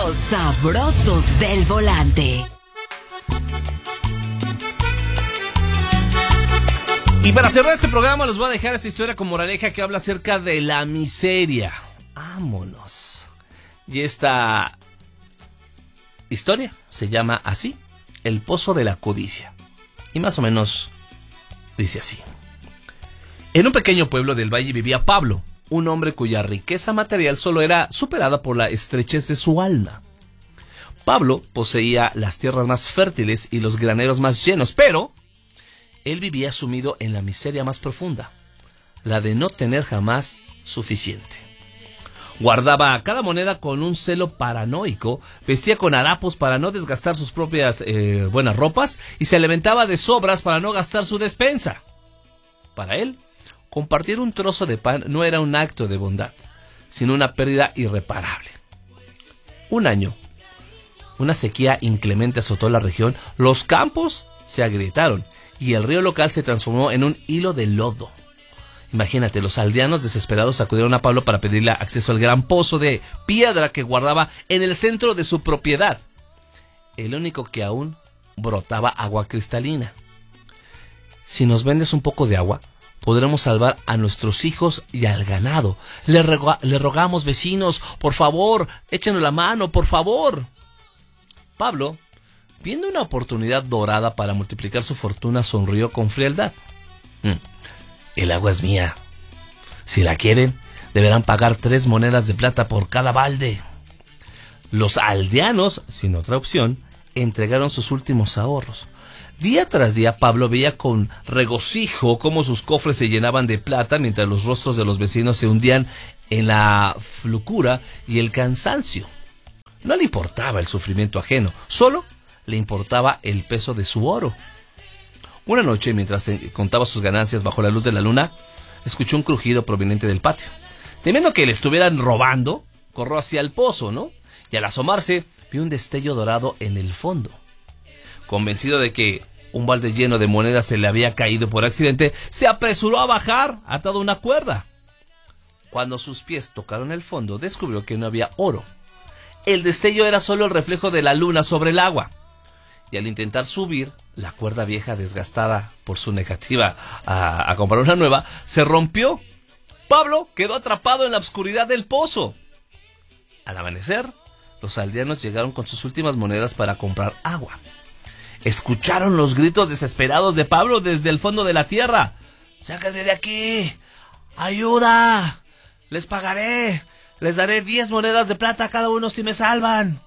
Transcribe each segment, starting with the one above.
Los sabrosos del volante. Y para cerrar este programa les voy a dejar esta historia con moraleja que habla acerca de la miseria. ¡Vámonos! Y esta historia se llama así, El pozo de la codicia. Y más o menos dice así. En un pequeño pueblo del valle vivía Pablo, un hombre cuya riqueza material solo era superada por la estrechez de su alma. Pablo poseía las tierras más fértiles y los graneros más llenos, pero él vivía sumido en la miseria más profunda, la de no tener jamás suficiente. Guardaba cada moneda con un celo paranoico, vestía con harapos para no desgastar sus propias buenas ropas y se alimentaba de sobras para no gastar su despensa. Para él, compartir un trozo de pan no era un acto de bondad, sino una pérdida irreparable. Un año, una sequía inclemente azotó la región, los campos se agrietaron y el río local se transformó en un hilo de lodo. Imagínate, los aldeanos desesperados acudieron a Pablo para pedirle acceso al gran pozo de piedra que guardaba en el centro de su propiedad, el único que aún brotaba agua cristalina. Si nos vendes un poco de agua, podremos salvar a nuestros hijos y al ganado. Le rogamos, vecinos, por favor, échenos la mano, por favor. Pablo, viendo una oportunidad dorada para multiplicar su fortuna, sonrió con frialdad. El agua es mía. Si la quieren, deberán pagar 3 monedas de plata por cada balde. Los aldeanos, sin otra opción, entregaron sus últimos ahorros. Día tras día, Pablo veía con regocijo cómo sus cofres se llenaban de plata mientras los rostros de los vecinos se hundían en la flocura y el cansancio. No le importaba el sufrimiento ajeno, solo le importaba el peso de su oro. Una noche, mientras contaba sus ganancias bajo la luz de la luna, escuchó un crujido proveniente del patio. Temiendo que le estuvieran robando, corrió hacia el pozo, ¿no? Y al asomarse, vio un destello dorado en el fondo. Convencido de que un balde lleno de monedas se le había caído por accidente, se apresuró a bajar atado a una cuerda. Cuando sus pies tocaron el fondo, descubrió que no había oro. El destello era solo el reflejo de la luna sobre el agua. Y al intentar subir, la cuerda vieja, desgastada por su negativa a comprar una nueva, se rompió. Pablo quedó atrapado en la oscuridad del pozo. Al amanecer, los aldeanos llegaron con sus últimas monedas para comprar agua. Escucharon los gritos desesperados de Pablo desde el fondo de la tierra. ¡Sáquenme de aquí! ¡Ayuda! ¡Les pagaré! ¡Les daré 10 monedas de plata a cada uno si me salvan!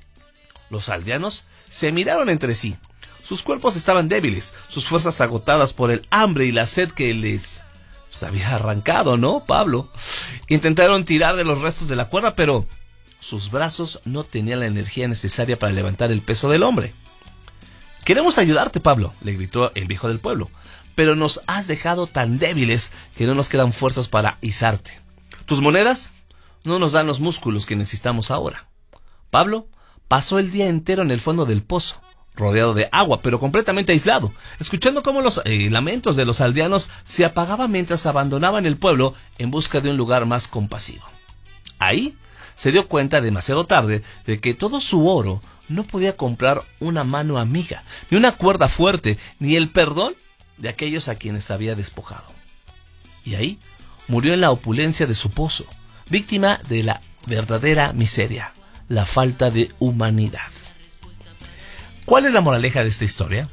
Los aldeanos se miraron entre sí. Sus cuerpos estaban débiles, sus fuerzas agotadas por el hambre y la sed que les había arrancado, ¿no, Pablo? Intentaron tirar de los restos de la cuerda, pero sus brazos no tenían la energía necesaria para levantar el peso del hombre. «Queremos ayudarte, Pablo», le gritó el viejo del pueblo, «pero nos has dejado tan débiles que no nos quedan fuerzas para izarte. Tus monedas no nos dan los músculos que necesitamos ahora». Pablo pasó el día entero en el fondo del pozo, rodeado de agua, pero completamente aislado, escuchando cómo los lamentos de los aldeanos se apagaban mientras abandonaban el pueblo en busca de un lugar más compasivo. Ahí se dio cuenta demasiado tarde de que todo su oro no podía comprar una mano amiga, ni una cuerda fuerte, ni el perdón de aquellos a quienes había despojado. Y ahí murió en la opulencia de su pozo, víctima de la verdadera miseria, la falta de humanidad. ¿Cuál es la moraleja de esta historia?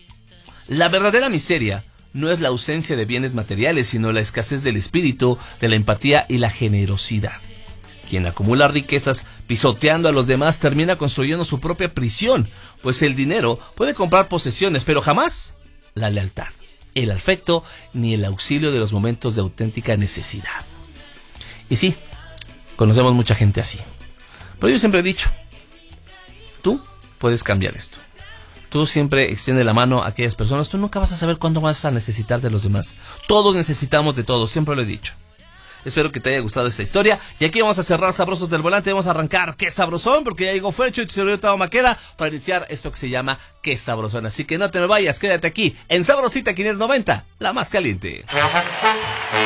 La verdadera miseria no es la ausencia de bienes materiales, sino la escasez del espíritu, de la empatía y la generosidad. Quien acumula riquezas pisoteando a los demás termina construyendo su propia prisión, pues el dinero puede comprar posesiones, pero jamás la lealtad, el afecto ni el auxilio de los momentos de auténtica necesidad. Y sí, conocemos mucha gente así. Pero yo siempre he dicho, tú puedes cambiar esto. Tú siempre extiende la mano a aquellas personas. Tú nunca vas a saber cuándo vas a necesitar de los demás. Todos necesitamos de todos, siempre lo he dicho. Espero que te haya gustado esta historia. Y aquí vamos a cerrar Sabrosos del Volante. Vamos a arrancar Qué Sabrosón, porque ya llegó Fercho y tu servidor Tavo Maqueda para iniciar esto que se llama Qué Sabrosón. Así que no te me vayas, quédate aquí en Sabrosita 590, la más caliente.